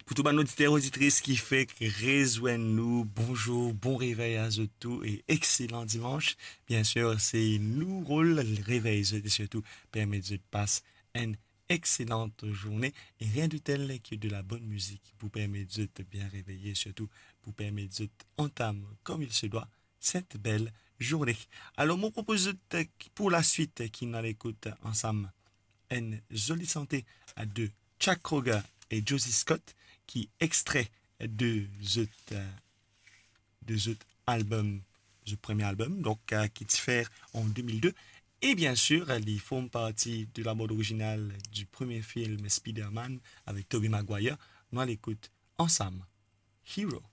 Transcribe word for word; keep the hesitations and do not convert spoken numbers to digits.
Pour tout le monde auditeur auditrice qui fait que rejoignent-nous, bonjour, bon réveil à eux tous et excellent dimanche. Bien sûr, c'est nous rôle le réveil et surtout permet de passer une excellente journée et rien de tel que de la bonne musique pour permettre de bien réveiller, surtout pour permettre de entamer comme il se doit cette belle journée. Alors, mon propose pour la suite qui n'en écoute ensemble une jolie santé à deux Chuck Kroger et Josie Scott qui extrait de cet euh, de cet album, le premier album, donc euh, qui diffère en deux mille deux. Et bien sûr, ils font partie de la bande originale du premier film Spider-Man avec Tobey Maguire. Nous l'écoute ensemble. Hero.